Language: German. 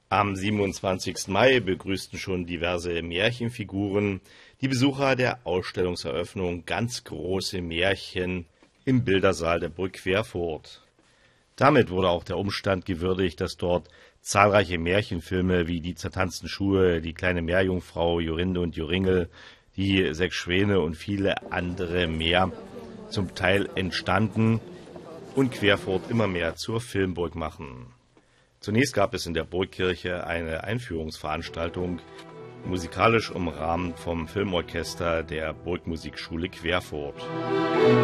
Am 27. Mai begrüßten schon diverse Märchenfiguren die Besucher der Ausstellungseröffnung Ganz große Märchen im Bildersaal der Burg Querfurt. Damit wurde auch der Umstand gewürdigt, dass dort zahlreiche Märchenfilme wie Die zertanzten Schuhe, Die kleine Meerjungfrau, Jorinde und Joringel, Die sechs Schwäne und viele andere mehr zum Teil entstanden und Querfurt immer mehr zur Filmburg machen. Zunächst gab es in der Burgkirche eine Einführungsveranstaltung, musikalisch umrahmt vom Filmorchester der Burgmusikschule Querfurt.